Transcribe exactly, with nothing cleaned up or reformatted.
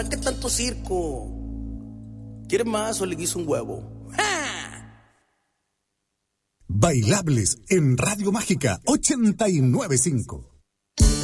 ¿Qué tanto circo? ¿Quieres más o le quiso un huevo? ¡Ja! Bailables en Radio Mágica ochenta y nueve punto cinco.